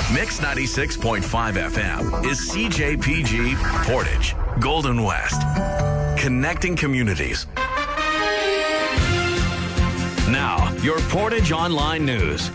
Mix 96.5 FM is CJPG Portage, Golden West. Connecting communities. Now, your Portage Online News.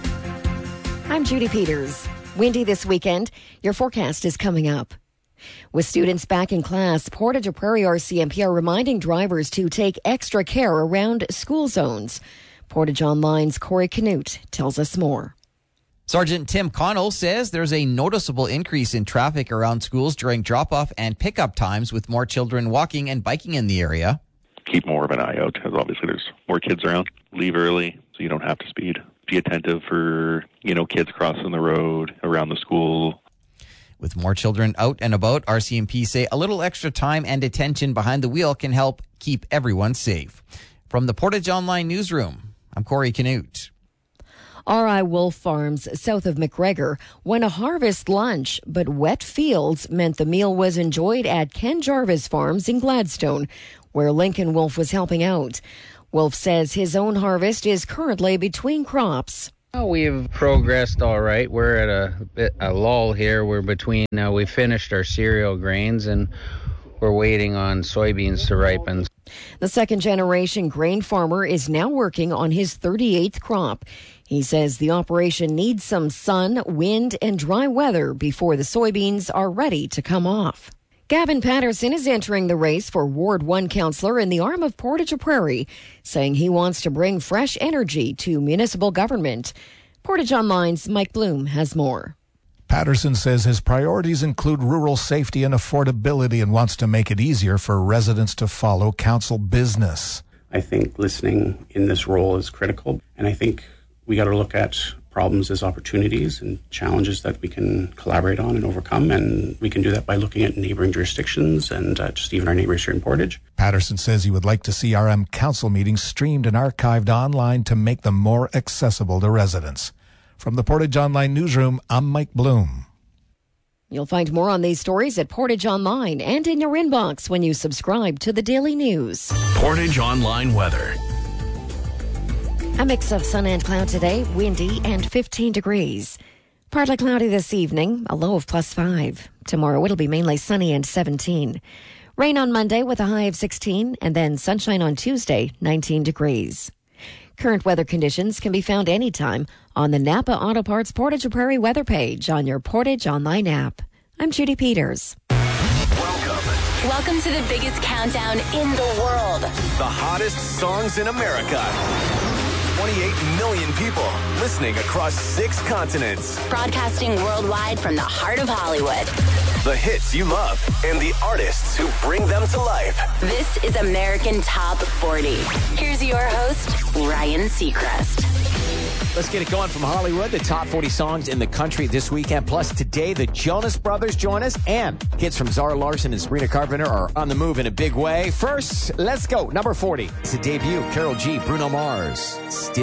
I'm Judy Peters. Windy this weekend. Your forecast is coming up. With students back in class, Portage Prairie RCMP are reminding drivers to take extra care around school zones. Portage Online's Corey Canute tells us more. Sergeant Tim Connell says there's a noticeable increase in traffic around schools during drop-off and pick-up times with more children walking and biking in the area. Keep more of an eye out, because obviously there's more kids around. Leave early so you don't have to speed. Be attentive for, kids crossing the road around the school. With more children out and about, RCMP say a little extra time and attention behind the wheel can help keep everyone safe. From the Portage Online Newsroom, I'm Corey Canute. R.I. Wolf Farms, south of McGregor, won a harvest lunch, but wet fields meant the meal was enjoyed at Ken Jarvis Farms in Gladstone, where Lincoln Wolf was helping out. Wolf says his own harvest is currently between crops. We've progressed all right. We're at a lull here. We're between, we finished our cereal grains and we're waiting on soybeans to ripen. The second-generation grain farmer is now working on his 38th crop. He says the operation needs some sun, wind, and dry weather before the soybeans are ready to come off. Gavin Patterson is entering the race for Ward 1 councillor in the arm of Portage Prairie, saying he wants to bring fresh energy to municipal government. Portage Online's Mike Bloom has more. Patterson says his priorities include rural safety and affordability and wants to make it easier for residents to follow council business. I think listening in this role is critical, and I think we got to look at problems as opportunities and challenges that we can collaborate on and overcome, and we can do that by looking at neighboring jurisdictions and just even our neighbors here in Portage. Patterson says he would like to see RM council meetings streamed and archived online to make them more accessible to residents. From the Portage Online Newsroom, I'm Mike Bloom. You'll find more on these stories at Portage Online and in your inbox when you subscribe to the Daily News. Portage Online weather. A mix of sun and cloud today, windy and 15 degrees. Partly cloudy this evening, a low of +5. Tomorrow it'll be mainly sunny and 17. Rain on Monday with a high of 16, and then sunshine on Tuesday, 19 degrees. Current weather conditions can be found anytime on the Napa Auto Parts Portage Prairie weather page on your Portage Online app. I'm Judy Peters. Welcome to the biggest countdown in the world. The hottest songs in America. 28 million people listening across 6 continents. Broadcasting worldwide from the heart of Hollywood. The hits you love and the artists who bring them to life. This is American Top 40. Here's your host, Ryan Seacrest. Let's get it going from Hollywood. The top 40 songs in the country this weekend. Plus, today, the Jonas Brothers join us. And hits from Zara Larsson and Sabrina Carpenter are on the move in a big way. First, let's go. Number 40. It's a debut. Karol G, Bruno Mars. Still